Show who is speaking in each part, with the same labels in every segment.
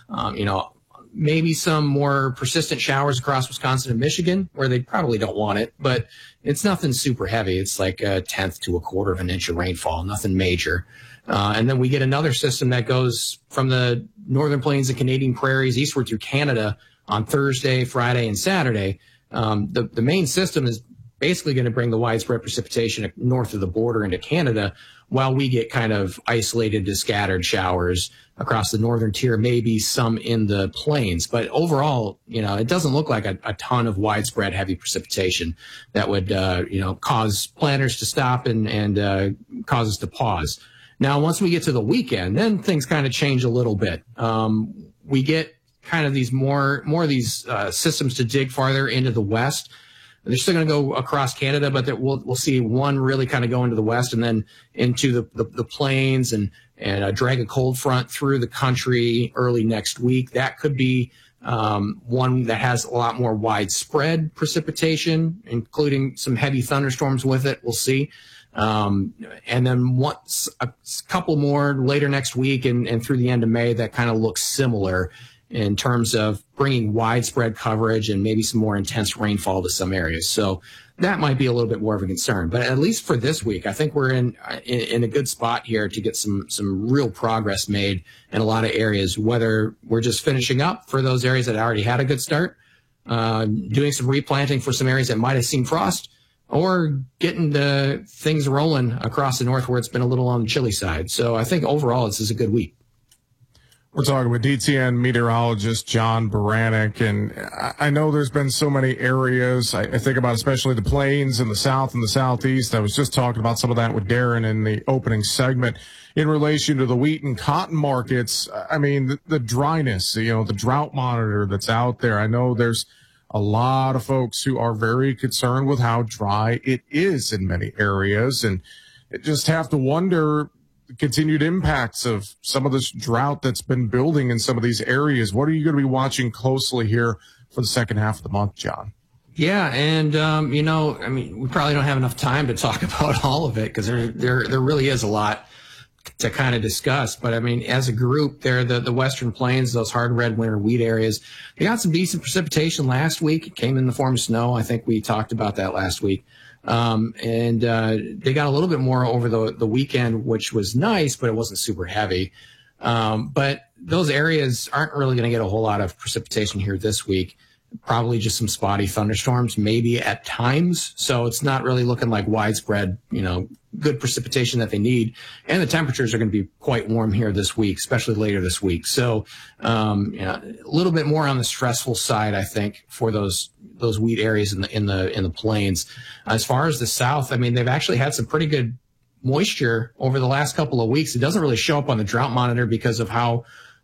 Speaker 1: Maybe some more persistent showers across Wisconsin and Michigan where they probably don't want it, but it's nothing super heavy. It's like a tenth to a quarter of an inch of rainfall, nothing major. And then we get another system that goes from the northern plains and Canadian prairies eastward through Canada on Thursday, Friday, and Saturday. The main system is basically going to bring the widespread precipitation north of the border into Canada, while we get kind of isolated to scattered showers across the northern tier, maybe some in the plains. But overall, it doesn't look like a ton of widespread heavy precipitation that would, cause planters to stop and cause us to pause. Now, once we get to the weekend, then things kind of change a little bit. We get kind of these more of these systems to dig farther into the west. They're still going to go across Canada, but we'll see one really kind of go into the west and then into the plains and drag a cold front through the country early next week. That could be one that has a lot more widespread precipitation, including some heavy thunderstorms with it. We'll see. And then once a couple more later next week and through the end of May that kind of looks similar in terms of bringing widespread coverage and maybe some more intense rainfall to some areas. So that might be a little bit more of a concern. But at least for this week, I think we're in a good spot here to get some real progress made in a lot of areas, whether we're just finishing up for those areas that already had a good start, doing some replanting for some areas that might have seen frost, or getting the things rolling across the north where it's been a little on the chilly side. So I think overall this is a good week.
Speaker 2: We're talking with DTN meteorologist John Baranek, and I know there's been so many areas. I think about especially the plains in the south and the southeast. I was just talking about some of that with Darren in the opening segment in relation to the wheat and cotton markets. I mean, the dryness, the drought monitor that's out there. I know there's a lot of folks who are very concerned with how dry it is in many areas, and just have to wonder the continued impacts of some of this drought that's been building in some of these areas. What are you going to be watching closely here for the second half of the month, John?
Speaker 1: Yeah, and we probably don't have enough time to talk about all of it because there really is a lot to kind of discuss. But I mean, as a group, the Western Plains, those hard red winter wheat areas, they got some decent precipitation last week. It came in the form of snow. I think we talked about that last week. And they got a little bit more over the weekend, which was nice, but it wasn't super heavy. But those areas aren't really going to get a whole lot of precipitation here this week. Probably just some spotty thunderstorms, maybe at times. So it's not really looking like widespread, good precipitation that they need. And the temperatures are going to be quite warm here this week, especially later this week. So, a little bit more on the stressful side, I think, for those wheat areas in the plains. As far as the south, I mean, they've actually had some pretty good moisture over the last couple of weeks. It doesn't really show up on the drought monitor because of how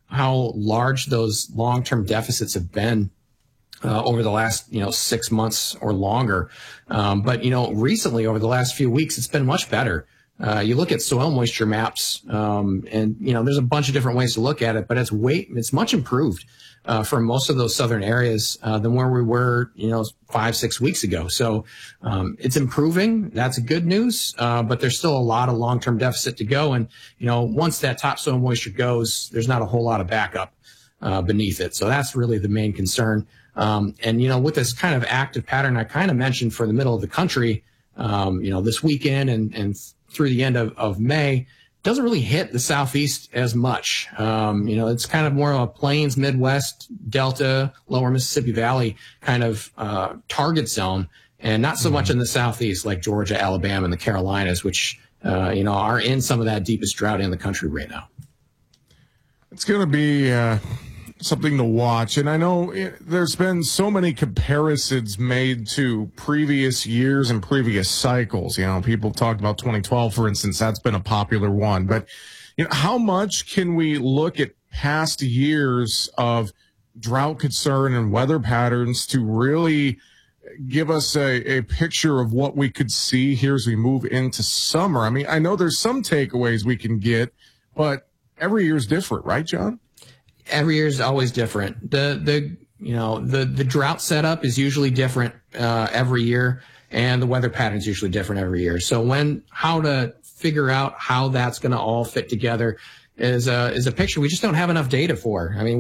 Speaker 1: large those long-term deficits have been over the last, 6 months or longer. But recently over the last few weeks, it's been much better. You look at soil moisture maps, and there's a bunch of different ways to look at it, but it's much improved, for most of those southern areas, than where we were, 5-6 weeks ago. So, it's improving. That's good news. But there's still a lot of long-term deficit to go. And, once that topsoil moisture goes, there's not a whole lot of backup, beneath it. So that's really the main concern. And with this kind of active pattern I kind of mentioned for the middle of the country, this weekend and through the end of May, doesn't really hit the southeast as much. It's kind of more of a plains, Midwest, Delta, lower Mississippi Valley kind of target zone, and not so much in the southeast like Georgia, Alabama, and the Carolinas, which are in some of that deepest drought in the country right now.
Speaker 2: It's going to be something to watch. And I know there's been so many comparisons made to previous years and previous cycles. People talked about 2012, for instance. That's been a popular one. But how much can we look at past years of drought concern and weather patterns to really give us a picture of what we could see here as we move into summer? I mean, I know there's some takeaways we can get, but every year is different, right, John?
Speaker 1: Every year is always different. The drought setup is usually different every year, and the weather pattern is usually different every year. So how to figure out how that's going to all fit together is a picture we just don't have enough data for. I mean,